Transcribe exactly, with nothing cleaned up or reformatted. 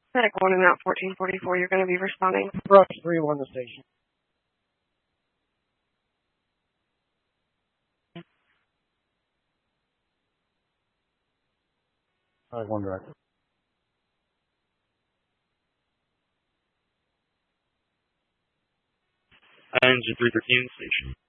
Medic one and out fourteen forty-four, you're going to be responding. Brush three one, the station. All right, one director. Engine three thirteen, station.